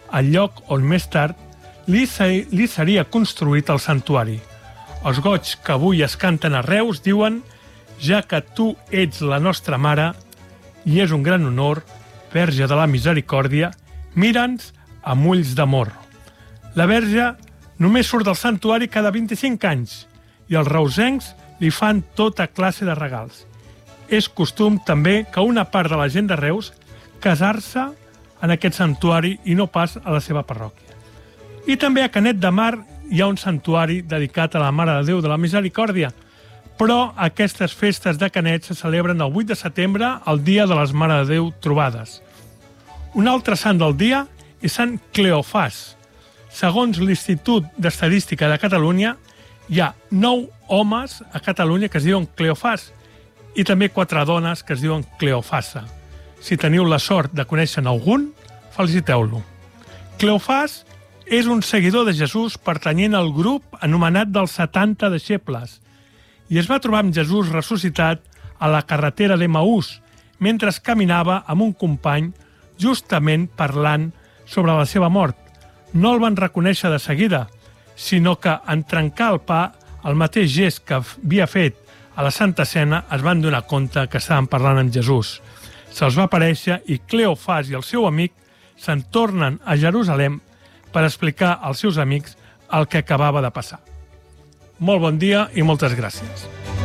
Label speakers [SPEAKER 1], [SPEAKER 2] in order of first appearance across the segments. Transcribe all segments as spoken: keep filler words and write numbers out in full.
[SPEAKER 1] al lloc on més tard li, se, li seria construït el santuari. Els goigs que avui es canten a Reus diuen «Ja que tu ets la nostra mare i és un gran honor, Verge de la Misericòrdia, mira'ns amb ulls d'amor». La Verge només surt del santuari cada vint-i-cinc anys i els reusencs li fan tota classe de regals. És costum també que una part de la gent de Reus casar-se en aquest santuari i no pas a la seva parròquia. I també a Canet de Mar hi ha un santuari dedicat a la Mare de Déu de la Misericòrdia, però aquestes festes de Canet se celebren el vuit de setembre, el dia de les Mare de Déu trobades. Un altre sant del dia és Sant Cleofàs. Segons l'Institut d'Estadística de Catalunya, hi ha nou homes a Catalunya que es diuen Cleofàs i també quatre dones que es diuen Cleofassa. Si teniu la sort de conèixer algun, feliciteu-lo. Cleofàs és un seguidor de Jesús pertanyent al grup anomenat dels setanta deixebles i es va trobar amb Jesús ressuscitat a la carretera d'Emaús mentre caminava amb un company justament parlant sobre la seva mort. No el van reconèixer de seguida, sinó que en trencar el pa, el mateix gest que havia fet a la Santa Cena, es van donar compte que estaven parlant amb Jesús. Se'ls va aparèixer i Cleofàs i el seu amic se'n tornen a Jerusalem per explicar als seus amics el que acabava de passar. Molt bon dia i moltes gràcies.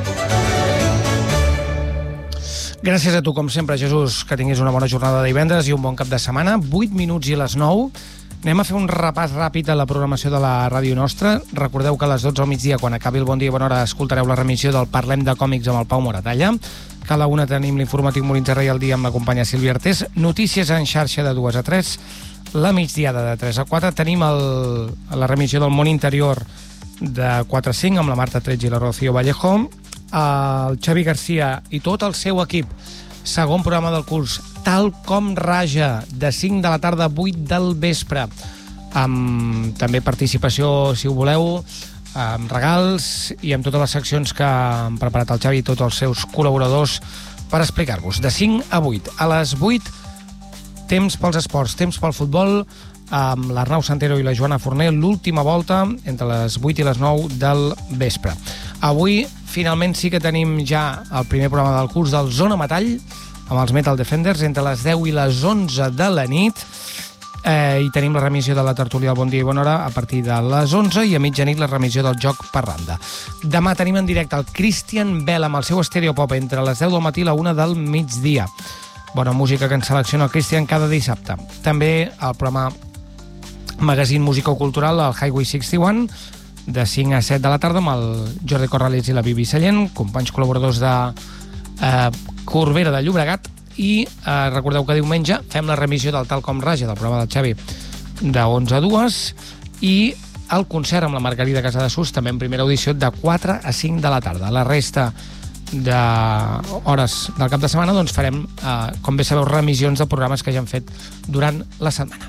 [SPEAKER 2] Gràcies a tu, com sempre, Jesús, que tinguis una bona jornada de divendres i un bon cap de setmana. vuit minuts i les nou. Anem a fer un repàs ràpid a la programació de la ràdio nostra. Recordeu que a les dotze al migdia, quan acabi el Bon Dia i Bona Hora, escoltareu la remissió del Parlem de Còmics amb el Pau Moratalla. Que a la una tenim l'informatiu Molins de Rei al dia amb la companya Sílvia Artés. Notícies en xarxa de dues a tres. La migdiada de tres a quatre. Tenim el, la remissió del Món Interior de quatre a cinc amb la Marta Tretge i la Rocío Vallejo. El Xavi Garcia i tot el seu equip. Segon programa del curs, Tal com raja, de cinc de la tarda a vuit del vespre. Amb també participació, si ho voleu, amb regals i amb totes les seccions que han preparat el Xavi i tots els seus col·laboradors per explicar-vos. De cinc a vuit. A les vuit, temps pels esports, temps pel futbol, amb l'Arnau Santero i la Joana Forner, l'última volta entre les vuit i les nou del vespre. Avui, finalment, sí que tenim ja el primer programa del curs del Zona Metall, amb els Metal Defenders, entre les deu i les onze de la nit, eh, i tenim la remissió de la tertúlia del Bon Dia i Bona Hora a partir de les onze i a mitjanit la remissió del Joc per Randa. Demà tenim en directe el Christian Bell amb el seu estereopop entre les deu del matí i la una del migdia. Bona música que ens selecciona el Christian cada dissabte. També el programa Magazine Musicocultural, el Highway seixanta un, de cinc a set de la tarda amb el Jordi Corrales i la Bibi Sallent, companys col·laboradors de eh, Corbera de Llobregat, i eh, recordeu que diumenge fem la remissió del Tal com raja, del programa del Xavi, de onze a dues, i el concert amb la Margarida Casadesús, també en primera audició, de quatre a cinc de la tarda. La resta d'hores del cap de setmana doncs farem, eh, com bé sabeu, remissions de programes que ja hem fet durant la setmana.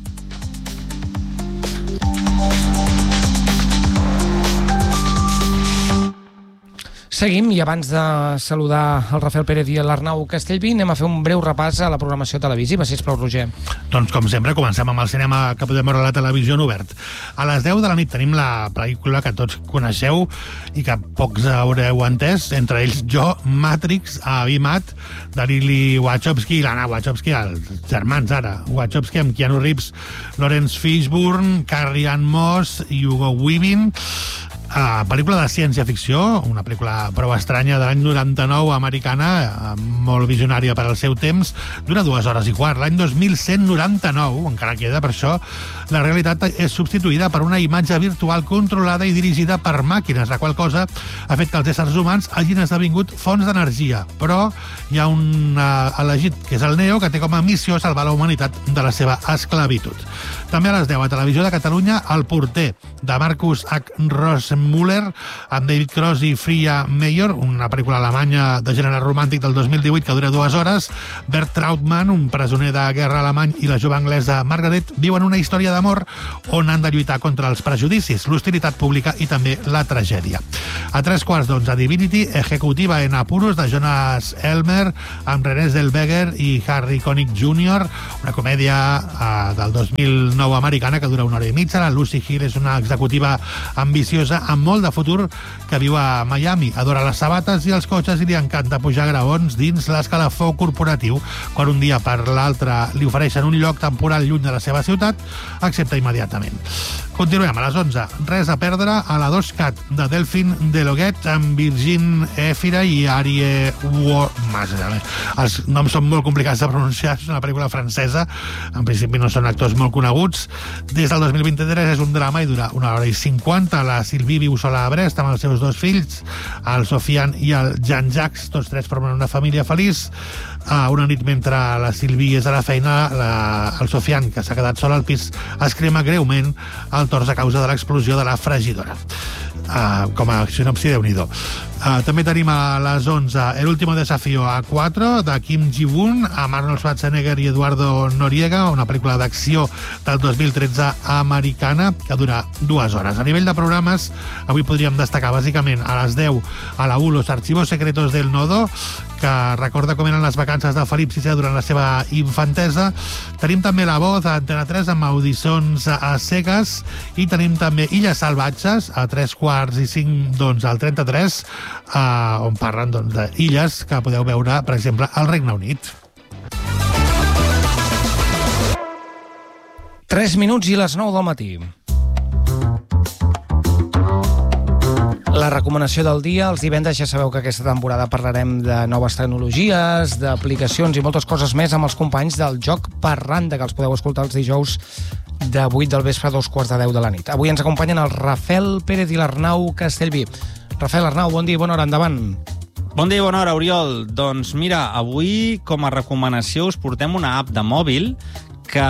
[SPEAKER 2] Seguim, i abans de saludar el Rafael Pérez i l'Arnau Castellví, anem a fer un breu repàs a la programació televisiva, sisplau, Roger.
[SPEAKER 3] Doncs, com sempre, comencem amb el cinema que podem veure a la televisió en obert. A les deu de la nit tenim la pel·lícula que tots coneixeu i que pocs haureu entès, entre ells jo, Matrix, a Vimat, de Lily Wachowski i l'Anna Wachowski, els germans, ara, Wachowski, amb Keanu Reeves, Lawrence Fishburne, Carrie-Anne Moss i Hugo Weaving. Uh, pel·lícula de ciència-ficció, una pel·lícula prou estranya de l'any noranta-nou, americana, uh, molt visionària per al seu temps, dura dues hores i quart. L'any dos mil cent noranta-nou, encara queda per això, la realitat és substituïda per una imatge virtual controlada i dirigida per màquines, la qual cosa ha fet que els éssers humans hagin esdevingut fonts d'energia. Però hi ha un uh, elegit, que és el Neo, que té com a missió salvar la humanitat de la seva esclavitud. També a les deu, a Televisió de Catalunya, El porter, de Marcus H. Rossi Müller, amb David Cross i Freya Mayer, una pel·lícula alemanya de gènere romàntic del dos mil divuit que dura dues hores. Bert Trautmann, un presoner de guerra alemany, i la jove anglesa Margaret viuen una història d'amor on han de lluitar contra els prejudicis, l'hostilitat pública i també la tragèdia. A tres quarts d'onze, Divinity, Ejecutiva en apuros, de Jonas Elmer, amb René Zellweger i Harry Connick júnior, una comèdia eh, del dos mil nou americana que dura una hora i mitja. La Lucy Hill és una executiva ambiciosa amb molt de futur que viu a Miami. Adora les sabates i els cotxes i li encanta pujar graons dins l'escalafó corporatiu. Quan un dia per l'altre li ofereixen un lloc temporal lluny de la seva ciutat, accepta immediatament. Continuem a les onze. Res a perdre a la dos cat de Delphine Deloguet amb Virgin Efira i Arie War... Els noms són molt complicats de pronunciar, és una pel·lícula francesa, en principi no són actors molt coneguts. Des del dos mil vint-i-tres és un drama i dura una hora i cinquanta. La Sylvie viu sola a Brest amb els seus dos fills, el Sofiane i el Jean-Jacques, tots tres formen una família feliç. Uh, una nit mentre la Sylvie és a la feina, la, el Sofiane, que s'ha quedat sol al pis, es crema greument al tors a causa de l'explosió de la fregidora. Uh, com a sinopsi, Déu-n'hi-do. Uh, també tenim a les onze El último desafío a quatre, de Kim Ji-woon, amb Arnold Schwarzenegger i Eduardo Noriega, una pel·lícula d'acció del dos mil tretze americana que dura dues hores. A nivell de programes, avui podríem destacar bàsicament a les deu a la u Los archivos secretos del Nodo, que recorda com eren les vacances de Felip sisè durant la seva infantesa. Tenim també La Voz a Antena tres amb audicions a cegues i tenim també Illes Salvatges a tres quarts i cinc d'onze al trenta-tres, eh, on parlen doncs, d'illes que podeu veure, per exemple, al Regne Unit.
[SPEAKER 2] tres minuts i les nou del matí. La recomanació del dia. Els divendres ja sabeu que aquesta temporada parlarem de noves tecnologies, d'aplicacions i moltes coses més amb els companys del Joc Parranda, que els podeu escoltar els dijous de vuit del vespre a dos quarts de deu de la nit. Avui ens acompanyen el Rafel Pérez i l'Arnau Castellví. Rafel, Arnau, bon dia i bona hora, endavant.
[SPEAKER 4] Bon dia i bona hora, Oriol. Doncs mira, avui com a recomanació us portem una app de mòbil que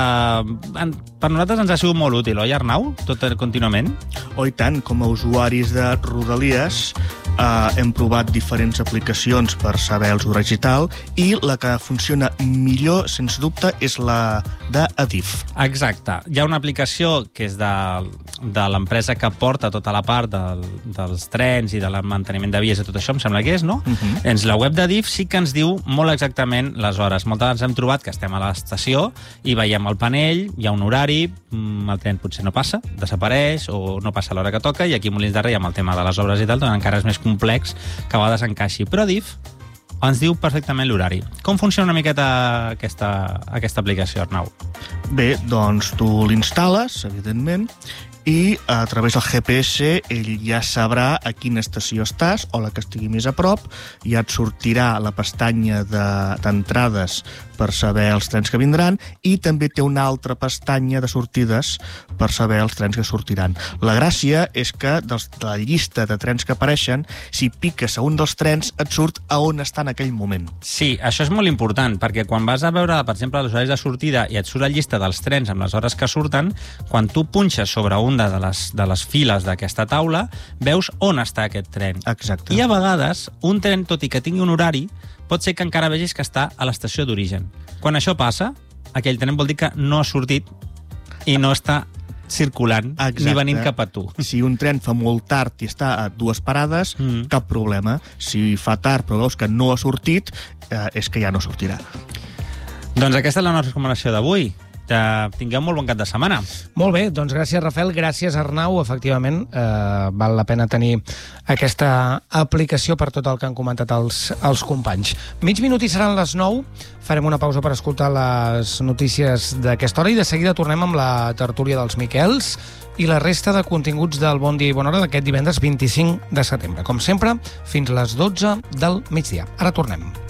[SPEAKER 4] per nosaltres ens ha sigut molt útil, oi, Arnau? Tot contínuament?
[SPEAKER 5] Oh, i tant. Com a usuaris de Rodalies eh, hem provat diferents aplicacions per saber els horaris i tal, i la que funciona millor, sens dubte, és la d'Adif.
[SPEAKER 4] Exacte. Hi ha una aplicació que és de, de l'empresa que porta tota la part del, dels trens i del manteniment de vies i tot això, em sembla que és, no? Uh-huh. Doncs la web d'Adif sí que ens diu molt exactament les hores. Moltes vegades hem trobat que estem a l'estació i veiem el panell, hi ha un horari, el tren potser no passa, desapareix o no passa a l'hora que toca, i aquí a Molins de Rei amb el tema de les obres i tal, doncs encara és més complex que a vegades encaixi. Però Adif ens diu perfectament l'horari. Com funciona una miqueta aquesta, aquesta aplicació, Arnau?
[SPEAKER 5] Bé, doncs tu l'instal·les, evidentment, i a través del G P S ell ja sabrà a quina estació estàs o la que estigui més a prop, ja et sortirà la pestanya d'entrades de, per saber els trens que vindran, i també té una altra pestanya de sortides per saber els trens que sortiran. La gràcia és que dels, de la llista de trens que apareixen, si piques a un dels trens et surt a on està en aquell moment.
[SPEAKER 4] Sí, això és molt important, perquè quan vas a veure, per exemple, els horaris de sortida i et surt la llista dels trens amb les hores que surten, quan tu punxes sobre un de les, de les files d'aquesta taula, veus on està aquest tren.
[SPEAKER 5] Exacte.
[SPEAKER 4] I a vegades, un tren, tot i que tingui un horari, pot ser que encara vegis que està a l'estació d'origen. Quan això passa, aquell tren vol dir que no ha sortit i no està circulant. Exacte. Ni venint cap a tu.
[SPEAKER 5] Si un tren fa molt tard i està a dues parades, mm. cap problema. Si fa tard però veus que no ha sortit, eh, és que ja no sortirà.
[SPEAKER 4] Doncs aquesta és la nostra recomanació d'avui. Tingueu molt bon cap de setmana.
[SPEAKER 2] Molt bé, doncs gràcies, Rafel, gràcies, Arnau. Efectivament, eh, val la pena tenir aquesta aplicació per tot el que han comentat els, els companys. Mig minut i seran les nou. Farem una pausa per escoltar les notícies d'aquesta hora i de seguida tornem amb la tertúlia dels Miquels i la resta de continguts del Bon Dia i Bona Hora d'aquest divendres vint-i-cinc de setembre. Com sempre, fins les dotze del migdia. Ara tornem.